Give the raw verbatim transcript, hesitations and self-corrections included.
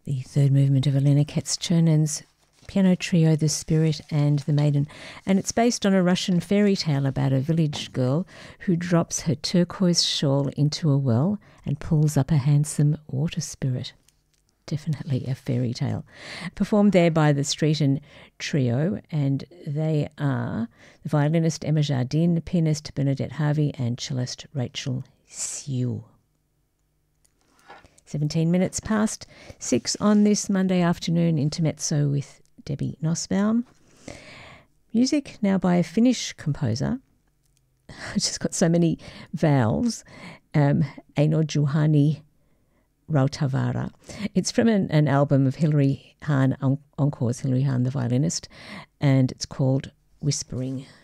The third movement of Elena Katz-Chernan's piano trio, The Spirit and the Maiden. And it's based on a Russian fairy tale about a village girl who drops her turquoise shawl into a well and pulls up a handsome water spirit. Definitely a fairy tale. Performed there by the Streeton Trio, and they are the violinist Emma Jardine, pianist Bernadette Harvey, and cellist Rachel Sue. seventeen minutes past six on this Monday afternoon, Intermezzo with Debbie Nussbaum. Music now by a Finnish composer. It's just got so many vowels. Um, Eino Juhani Rautavaara. It's from an, an album of Hilary Hahn, Encores, Hilary Hahn, the violinist, and it's called Whispering.